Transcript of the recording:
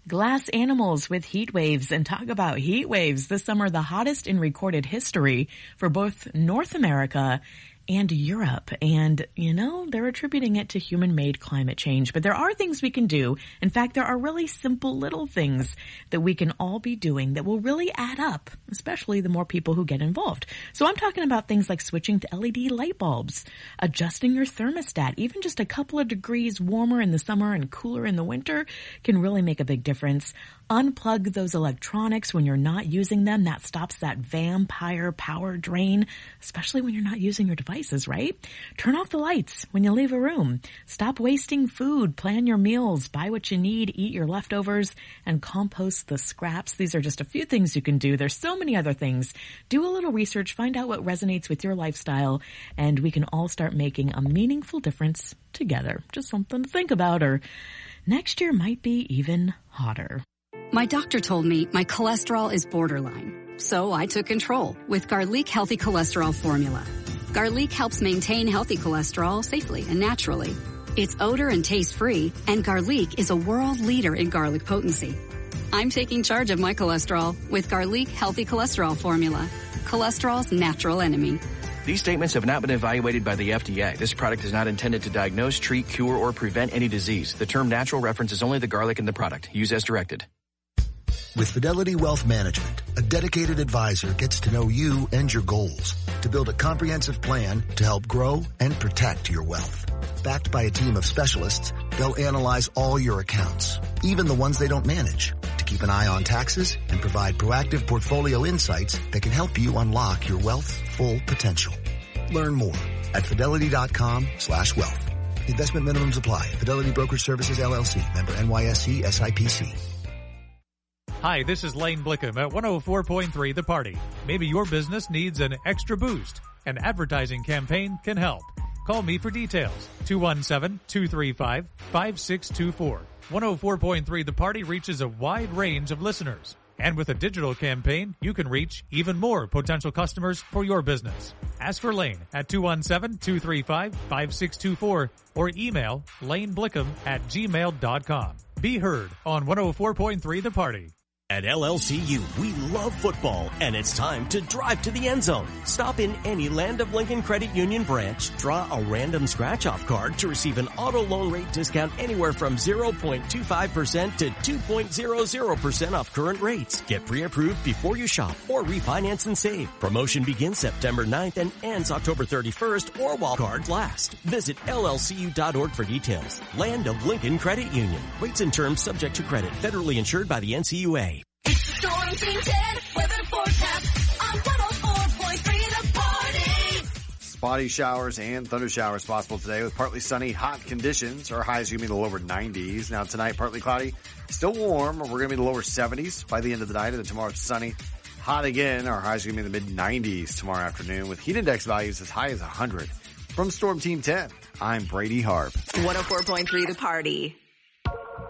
Glass Animals with heat waves, and talk about heat waves. This summer, the hottest in recorded history for both North America and Europe. And, they're attributing it to human-made climate change. But there are things we can do. In fact, there are really simple little things that we can all be doing that will really add up, especially the more people who get involved. So I'm talking about things like switching to LED light bulbs, adjusting your thermostat. Even just a couple of degrees warmer in the summer and cooler in the winter can really make a big difference. Unplug those electronics when you're not using them. That stops that vampire power drain, especially when you're not using your devices, right? Turn off the lights when you leave a room. Stop wasting food. Plan your meals. Buy what you need. Eat your leftovers and compost the scraps. These are just a few things you can do. There's so many other things. Do a little research. Find out what resonates with your lifestyle, and we can all start making a meaningful difference together. Just something to think about, or next year might be even hotter. My doctor told me my cholesterol is borderline, so I took control with Garlic Healthy Cholesterol Formula. Garlic helps maintain healthy cholesterol safely and naturally. It's odor and taste-free, and Garlic is a world leader in garlic potency. I'm taking charge of my cholesterol with Garlic Healthy Cholesterol Formula, cholesterol's natural enemy. These statements have not been evaluated by the FDA. This product is not intended to diagnose, treat, cure, or prevent any disease. The term natural references only the garlic in the product. Use as directed. With Fidelity Wealth Management, a dedicated advisor gets to know you and your goals to build a comprehensive plan to help grow and protect your wealth. Backed by a team of specialists, they'll analyze all your accounts, even the ones they don't manage, to keep an eye on taxes and provide proactive portfolio insights that can help you unlock your wealth's full potential. Learn more at fidelity.com/wealth. Investment minimums apply. Fidelity Brokerage Services, LLC. Member NYSE SIPC. Hi, this is Lane Blickham at 104.3 The Party. Maybe your business needs an extra boost. An advertising campaign can help. Call me for details. 217-235-5624. 104.3 The Party reaches a wide range of listeners. And with a digital campaign, you can reach even more potential customers for your business. Ask for Lane at 217-235-5624 or email laneblickham@gmail.com. Be heard on 104.3 The Party. At LLCU, we love football, and it's time to drive to the end zone. Stop in any Land of Lincoln Credit Union branch, draw a random scratch-off card to receive an auto loan rate discount anywhere from 0.25% to 2.00% off current rates. Get pre-approved before you shop or refinance and save. Promotion begins September 9th and ends October 31st or while cards last. Visit llcu.org for details. Land of Lincoln Credit Union. Rates and terms subject to credit. Federally insured by the NCUA. It's the Storm Team 10 weather forecast on 104.3 The Party. Spotty showers and thunder showers possible today with partly sunny, hot conditions. Our highs are going to be in the lower 90s. Now tonight, partly cloudy, still warm. We're going to be in the lower 70s by the end of the night. And then tomorrow it's sunny, hot again. Our highs are going to be in the mid-90s tomorrow afternoon with heat index values as high as 100. From Storm Team 10, I'm Brady Harp. 104.3 The Party.